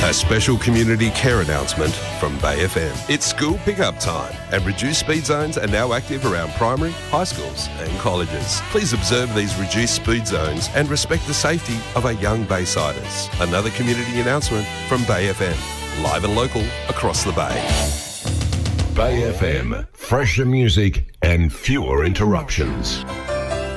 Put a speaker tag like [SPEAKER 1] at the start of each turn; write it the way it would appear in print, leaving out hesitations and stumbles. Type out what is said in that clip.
[SPEAKER 1] A special community care announcement from Bay FM. It's school pickup time and reduced speed zones are now active around primary, high schools and colleges. Please observe these reduced speed zones and respect the safety of our young Baysiders. Another community announcement from Bay FM. Live and local across the Bay.
[SPEAKER 2] Bay FM, fresher music and fewer interruptions.